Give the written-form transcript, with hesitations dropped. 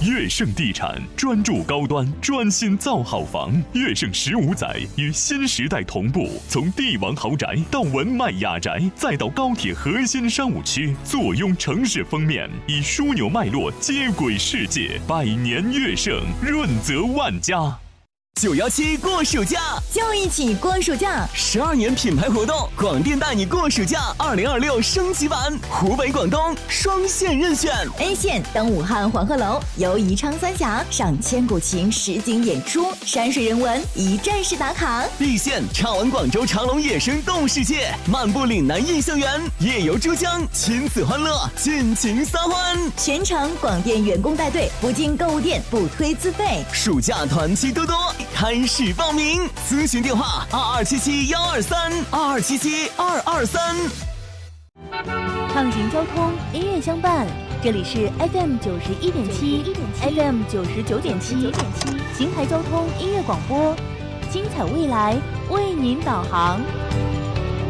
悦盛地产专注高端，专心造好房。悦盛15载与新时代同步，从帝王豪宅到文迈雅宅，再到高铁核心商务区，坐拥城市封面，以枢纽脉络接轨世界。百年悦盛，润泽万家。 917过暑假， 就一起过暑假 ！12年品牌活动，广电带你过暑假2026升级版，湖北、广东双线任选。 A 线登武汉黄鹤楼，游宜昌三峡，赏千古情实景演出，山水人文一站式打卡。 B 线畅玩广州长隆野生动物世界，漫步岭南印象园，夜游珠江，亲子欢乐，尽情撒欢。 全程广电员工带队，不进购物店，不推自费。 暑假团期多多，开始报名，咨询电话2277-123，2277-223。 畅行交通，音乐相伴，这里是 FM 91.7，FM 99.7，邢台交通音乐广播，精彩未来为您导航。